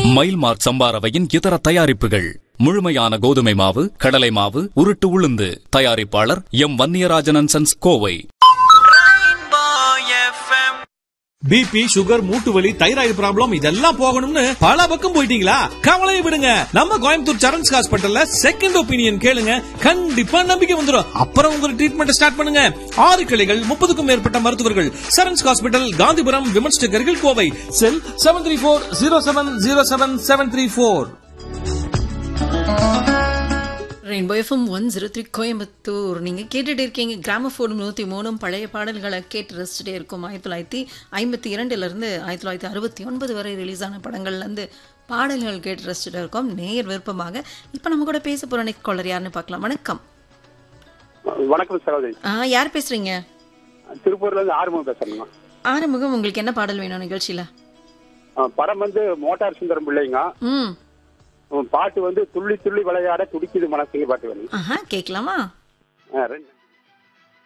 மைல்மார்க் சம்பா ரவையின் இதர தயாரிப்புகள். முழுமையான கோதுமை மாவு, கடலை மாவு, உருட்டு உளுந்து. தயாரிப்பாளர் M Vanniyarajan and sons, Kovai. BP, sugar, மூட்டு வலி, தைராய்டு ப்ராப்ளம் இதெல்லாம் போகணும்னு பல பக்கம் போயிட்டீங்களா? கவலையை விடுங்க. நம்ம கோயம்புத்தூர் சரண்ஸ் ஹாஸ்பிட்டல்ல செகண்ட் ஒப்பீனியன் கேளுங்க. கண்டிப்பா நம்பிக்கை வந்துடும். அப்புறம் உங்க ட்ரீட்மெண்ட் ஸ்டார்ட் பண்ணுங்க. 6 கிளைகள், 30க்கும் மேற்பட்ட மருத்துவர்கள். சரண்ஸ் ஹாஸ்பிட்டல், காந்திபுரம், விமன்ஸ் நகர், கோவை. செல் 734070774. Rainbow FM 103 Coimbatore. நீங்கள் கேட்டுகிட்டே இருக்கீங்க. கிராமஃபோன் 103 பழைய பாடல்களை கேட்டு ரசிச்சுட்டே இருக்கும். 1952 1969 வரை ரிலீஸ் ஆன படங்கள்லேருந்து பாடல்கள் கேட்டு ரசிச்சுட்டே இருக்கோம். நேயர் விருப்பமாக இப்போ நம்ம கூட பேச போகிற நெக்ஸ்ட் காலர் யாருன்னு பார்க்கலாம். வணக்கம். வணக்கம் சகோதரி. யார் பேசுறீங்க? திருப்பூர்ல இருந்து ஆறுமுகம் பேசுறேங்க. ஆறுமுகம், உங்களுக்கு என்ன பாடல் வேணும் நிகழ்ச்சியில்? படம் மோட்டார் சுந்தரம் பிள்ளைங்க. பாட்டு துள்ளி துள்ளி விளையாட துடிக்குது மனசுங்க பாட்டு வேணும். கேட்கலாமா?